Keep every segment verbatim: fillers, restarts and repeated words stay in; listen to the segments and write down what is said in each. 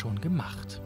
schon gemacht.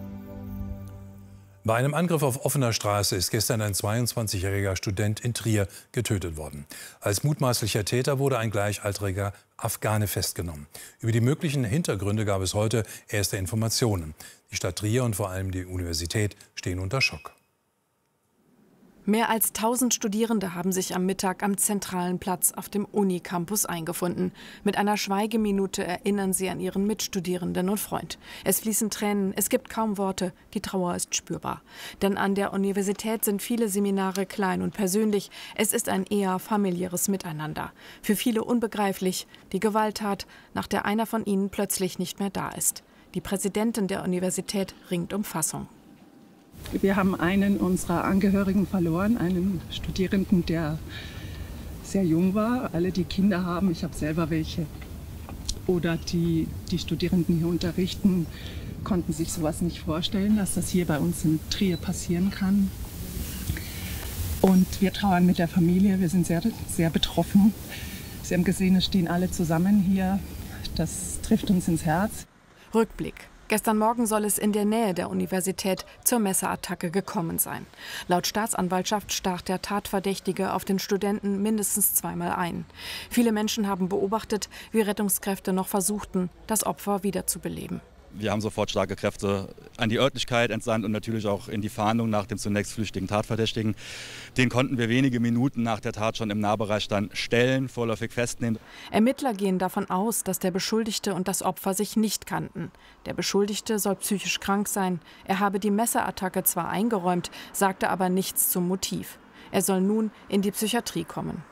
Bei einem Angriff auf offener Straße ist gestern ein zweiundzwanzigjähriger Student in Trier getötet worden. Als mutmaßlicher Täter wurde ein gleichaltriger Afghane festgenommen. Über die möglichen Hintergründe gab es heute erste Informationen. Die Stadt Trier und vor allem die Universität stehen unter Schock. Mehr als tausend Studierende haben sich am Mittag am zentralen Platz auf dem Unicampus eingefunden. Mit einer Schweigeminute erinnern sie an ihren Mitstudierenden und Freund. Es fließen Tränen, es gibt kaum Worte, die Trauer ist spürbar. Denn an der Universität sind viele Seminare klein und persönlich. Es ist ein eher familiäres Miteinander. Für viele unbegreiflich, die Gewalttat, nach der einer von ihnen plötzlich nicht mehr da ist. Die Präsidentin der Universität ringt um Fassung. Wir haben einen unserer Angehörigen verloren, einen Studierenden, der sehr jung war. Alle, die Kinder haben, ich habe selber welche, oder die die Studierenden hier unterrichten, konnten sich sowas nicht vorstellen, dass das hier bei uns in Trier passieren kann. Und wir trauern mit der Familie, wir sind sehr, sehr betroffen. Sie haben gesehen, es stehen alle zusammen hier. Das trifft uns ins Herz. Rückblick. Gestern Morgen soll es in der Nähe der Universität zur Messerattacke gekommen sein. Laut Staatsanwaltschaft stach der Tatverdächtige auf den Studenten mindestens zweimal ein. Viele Menschen haben beobachtet, wie Rettungskräfte noch versuchten, das Opfer wiederzubeleben. Wir haben sofort starke Kräfte an die Örtlichkeit entsandt und natürlich auch in die Fahndung nach dem zunächst flüchtigen Tatverdächtigen. Den konnten wir wenige Minuten nach der Tat schon im Nahbereich dann stellen, vorläufig festnehmen. Ermittler gehen davon aus, dass der Beschuldigte und das Opfer sich nicht kannten. Der Beschuldigte soll psychisch krank sein. Er habe die Messerattacke zwar eingeräumt, sagte aber nichts zum Motiv. Er soll nun in die Psychiatrie kommen.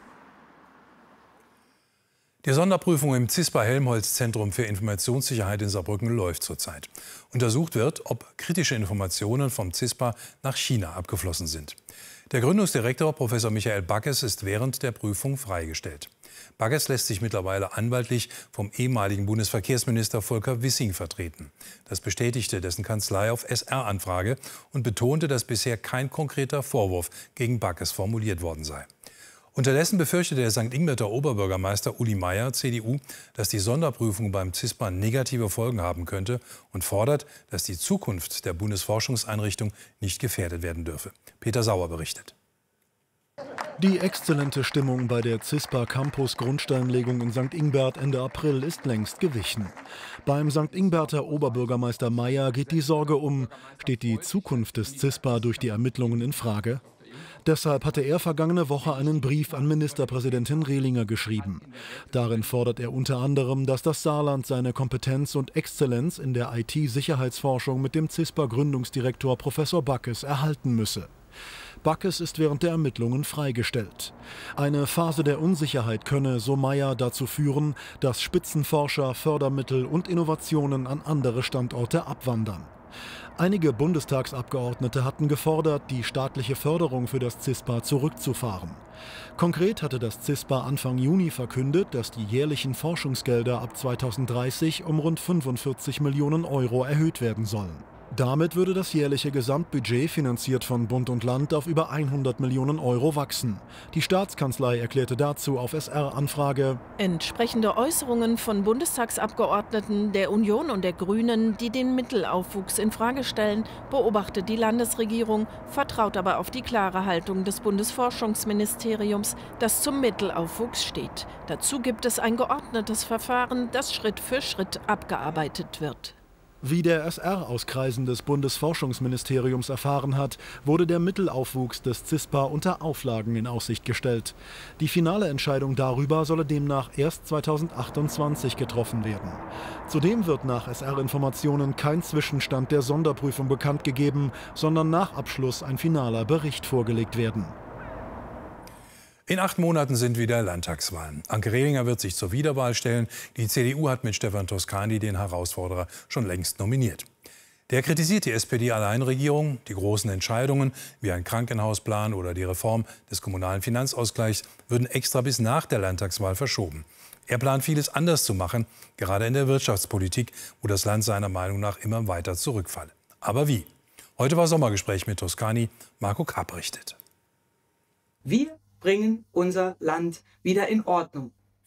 Die Sonderprüfung im CISPA-Helmholtz-Zentrum für Informationssicherheit in Saarbrücken läuft zurzeit. Untersucht wird, ob kritische Informationen vom CISPA nach China abgeflossen sind. Der Gründungsdirektor Professor Michael Backes ist während der Prüfung freigestellt. Backes lässt sich mittlerweile anwaltlich vom ehemaligen Bundesverkehrsminister Volker Wissing vertreten. Das bestätigte dessen Kanzlei auf S R-Anfrage und betonte, dass bisher kein konkreter Vorwurf gegen Backes formuliert worden sei. Unterdessen befürchtete der Sankt Ingbert Oberbürgermeister Uli Meier, C D U, dass die Sonderprüfung beim CISPA negative Folgen haben könnte und fordert, dass die Zukunft der Bundesforschungseinrichtung nicht gefährdet werden dürfe. Peter Sauer berichtet. Die exzellente Stimmung bei der CISPA-Campus-Grundsteinlegung in Sankt Ingbert Ende April ist längst gewichen. Beim Sankt Ingberter Oberbürgermeister Meier geht die Sorge um, steht die Zukunft des CISPA durch die Ermittlungen in Frage? Deshalb hatte er vergangene Woche einen Brief an Ministerpräsidentin Rehlinger geschrieben. Darin fordert er unter anderem, dass das Saarland seine Kompetenz und Exzellenz in der I T-Sicherheitsforschung mit dem CISPA-Gründungsdirektor Professor Backes erhalten müsse. Backes ist während der Ermittlungen freigestellt. Eine Phase der Unsicherheit könne, so Meier, dazu führen, dass Spitzenforscher, Fördermittel und Innovationen an andere Standorte abwandern. Einige Bundestagsabgeordnete hatten gefordert, die staatliche Förderung für das CISPA zurückzufahren. Konkret hatte das CISPA Anfang Juni verkündet, dass die jährlichen Forschungsgelder ab zweitausenddreißig um rund fünfundvierzig Millionen Euro erhöht werden sollen. Damit würde das jährliche Gesamtbudget, finanziert von Bund und Land, auf über hundert Millionen Euro wachsen. Die Staatskanzlei erklärte dazu auf S R-Anfrage: Entsprechende Äußerungen von Bundestagsabgeordneten der Union und der Grünen, die den Mittelaufwuchs in Frage stellen, beobachtet die Landesregierung, vertraut aber auf die klare Haltung des Bundesforschungsministeriums, das zum Mittelaufwuchs steht. Dazu gibt es ein geordnetes Verfahren, das Schritt für Schritt abgearbeitet wird. Wie der S R aus Kreisen des Bundesforschungsministeriums erfahren hat, wurde der Mittelaufwuchs des CISPA unter Auflagen in Aussicht gestellt. Die finale Entscheidung darüber solle demnach erst zweitausendachtundzwanzig getroffen werden. Zudem wird nach S R-Informationen kein Zwischenstand der Sonderprüfung bekannt gegeben, sondern nach Abschluss ein finaler Bericht vorgelegt werden. In acht Monaten sind wieder Landtagswahlen. Anke Rehlinger wird sich zur Wiederwahl stellen. Die C D U hat mit Stefan Toscani den Herausforderer schon längst nominiert. Der kritisiert die S P D-Alleinregierung. Die großen Entscheidungen wie ein Krankenhausplan oder die Reform des kommunalen Finanzausgleichs würden extra bis nach der Landtagswahl verschoben. Er plant, vieles anders zu machen, gerade in der Wirtschaftspolitik, wo das Land seiner Meinung nach immer weiter zurückfalle. Aber wie? Heute war Sommergespräch mit Toscani. Marco Kapp berichtet. Wir bringen unser Land wieder in Ordnung.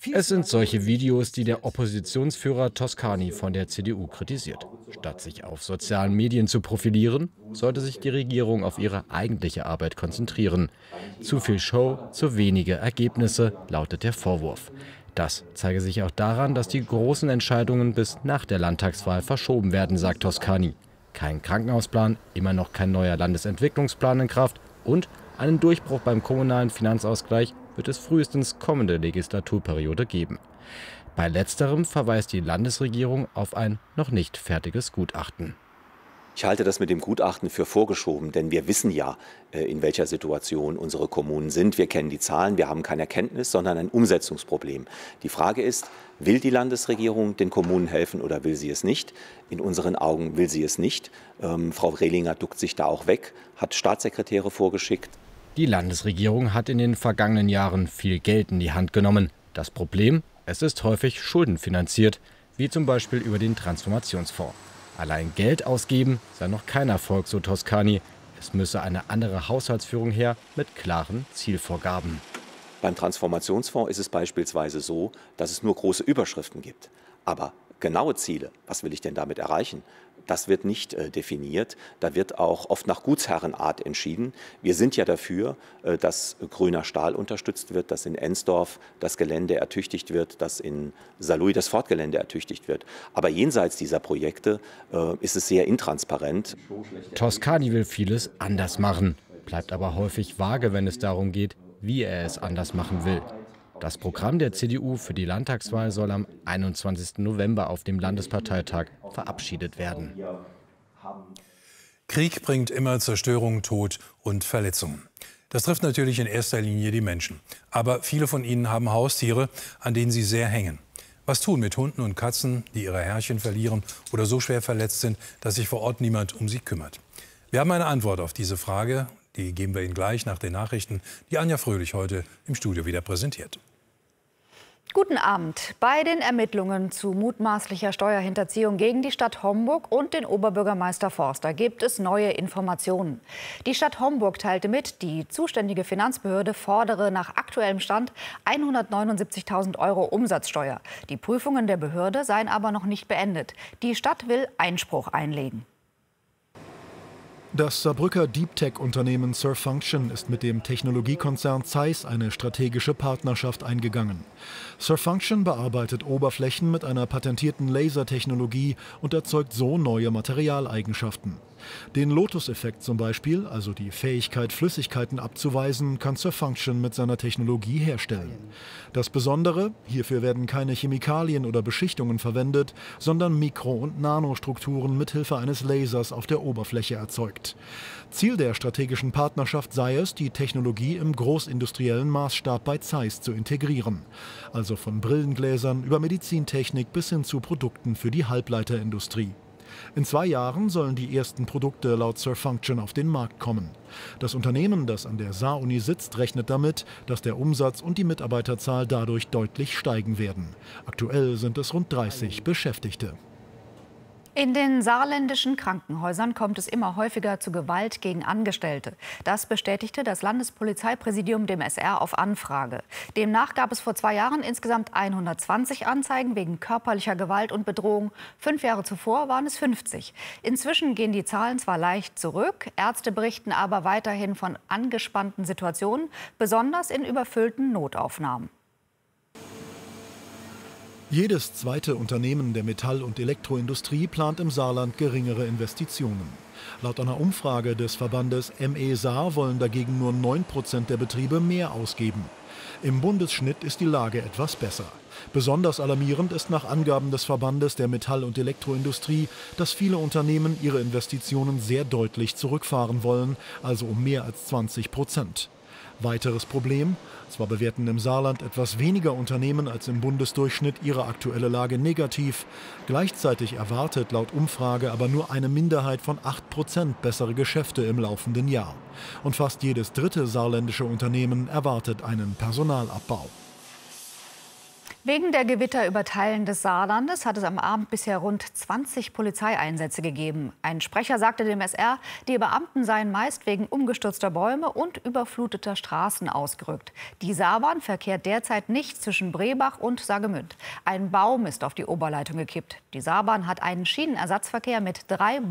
Es sind solche Videos, die der Oppositionsführer Toscani von der C D U kritisiert. Statt sich auf sozialen Medien zu profilieren, sollte sich die Regierung auf ihre eigentliche Arbeit konzentrieren. Zu viel Show, zu wenige Ergebnisse, lautet der Vorwurf. Das zeige sich auch daran, dass die großen Entscheidungen bis nach der Landtagswahl verschoben werden, sagt Toscani. Kein Krankenhausplan, immer noch kein neuer Landesentwicklungsplan in Kraft und einen Durchbruch beim kommunalen Finanzausgleich wird es frühestens kommende Legislaturperiode geben. Bei letzterem verweist die Landesregierung auf ein noch nicht fertiges Gutachten. Ich halte das mit dem Gutachten für vorgeschoben, denn wir wissen ja, in welcher Situation unsere Kommunen sind. Wir kennen die Zahlen, wir haben kein Erkenntnis, sondern ein Umsetzungsproblem. Die Frage ist, will die Landesregierung den Kommunen helfen oder will sie es nicht? In unseren Augen will sie es nicht. Ähm, Frau Rehlinger duckt sich da auch weg, hat Staatssekretäre vorgeschickt. Die Landesregierung hat in den vergangenen Jahren viel Geld in die Hand genommen. Das Problem, es ist häufig schuldenfinanziert, wie zum Beispiel über den Transformationsfonds. Allein Geld ausgeben sei noch kein Erfolg, so Toscani. Es müsse eine andere Haushaltsführung her mit klaren Zielvorgaben. Beim Transformationsfonds ist es beispielsweise so, dass es nur große Überschriften gibt. Aber genaue Ziele, was will ich denn damit erreichen? Das wird nicht äh, definiert. Da wird auch oft nach Gutsherrenart entschieden. Wir sind ja dafür, äh, dass grüner Stahl unterstützt wird, dass in Ensdorf das Gelände ertüchtigt wird, dass in Saarlouis das Fortgelände ertüchtigt wird. Aber jenseits dieser Projekte äh, ist es sehr intransparent. Toscani will vieles anders machen, bleibt aber häufig vage, wenn es darum geht, wie er es anders machen will. Das Programm der C D U für die Landtagswahl soll am einundzwanzigsten November auf dem Landesparteitag verabschiedet werden. Krieg bringt immer Zerstörung, Tod und Verletzungen. Das trifft natürlich in erster Linie die Menschen. Aber viele von ihnen haben Haustiere, an denen sie sehr hängen. Was tun mit Hunden und Katzen, die ihre Herrchen verlieren oder so schwer verletzt sind, dass sich vor Ort niemand um sie kümmert? Wir haben eine Antwort auf diese Frage. Die geben wir Ihnen gleich nach den Nachrichten, die Anja Fröhlich heute im Studio wieder präsentiert. Guten Abend. Bei den Ermittlungen zu mutmaßlicher Steuerhinterziehung gegen die Stadt Homburg und den Oberbürgermeister Forster gibt es neue Informationen. Die Stadt Homburg teilte mit, die zuständige Finanzbehörde fordere nach aktuellem Stand hundertneunundsiebzigtausend Euro Umsatzsteuer. Die Prüfungen der Behörde seien aber noch nicht beendet. Die Stadt will Einspruch einlegen. Das Saarbrücker Deep-Tech-Unternehmen Surfunction ist mit dem Technologiekonzern Zeiss eine strategische Partnerschaft eingegangen. Surfunction bearbeitet Oberflächen mit einer patentierten Lasertechnologie und erzeugt so neue Materialeigenschaften. Den Lotus-Effekt zum Beispiel, also die Fähigkeit, Flüssigkeiten abzuweisen, kann Surfunction mit seiner Technologie herstellen. Das Besondere, hierfür werden keine Chemikalien oder Beschichtungen verwendet, sondern Mikro- und Nanostrukturen mithilfe eines Lasers auf der Oberfläche erzeugt. Ziel der strategischen Partnerschaft sei es, die Technologie im großindustriellen Maßstab bei Zeiss zu integrieren. Also von Brillengläsern über Medizintechnik bis hin zu Produkten für die Halbleiterindustrie. In zwei Jahren sollen die ersten Produkte laut Surfunction auf den Markt kommen. Das Unternehmen, das an der Saar-Uni sitzt, rechnet damit, dass der Umsatz und die Mitarbeiterzahl dadurch deutlich steigen werden. Aktuell sind es rund dreißig Beschäftigte. In den saarländischen Krankenhäusern kommt es immer häufiger zu Gewalt gegen Angestellte. Das bestätigte das Landespolizeipräsidium dem S R auf Anfrage. Demnach gab es vor zwei Jahren insgesamt hundertzwanzig Anzeigen wegen körperlicher Gewalt und Bedrohung. Fünf Jahre zuvor waren es fünfzig. Inzwischen gehen die Zahlen zwar leicht zurück, Ärzte berichten aber weiterhin von angespannten Situationen, besonders in überfüllten Notaufnahmen. Jedes zweite Unternehmen der Metall- und Elektroindustrie plant im Saarland geringere Investitionen. Laut einer Umfrage des Verbandes M E Saar wollen dagegen nur neun Prozent der Betriebe mehr ausgeben. Im Bundesschnitt ist die Lage etwas besser. Besonders alarmierend ist nach Angaben des Verbandes der Metall- und Elektroindustrie, dass viele Unternehmen ihre Investitionen sehr deutlich zurückfahren wollen, also um mehr als zwanzig Prozent. Weiteres Problem: Zwar bewerten im Saarland etwas weniger Unternehmen als im Bundesdurchschnitt ihre aktuelle Lage negativ. Gleichzeitig erwartet laut Umfrage aber nur eine Minderheit von acht Prozent bessere Geschäfte im laufenden Jahr. Und fast jedes dritte saarländische Unternehmen erwartet einen Personalabbau. Wegen der Gewitter über Teilen des Saarlandes hat es am Abend bisher rund zwanzig Polizeieinsätze gegeben. Ein Sprecher sagte dem S R, die Beamten seien meist wegen umgestürzter Bäume und überfluteter Straßen ausgerückt. Die Saarbahn verkehrt derzeit nicht zwischen Brebach und Saargemünd. Ein Baum ist auf die Oberleitung gekippt. Die Saarbahn hat einen Schienenersatzverkehr mit drei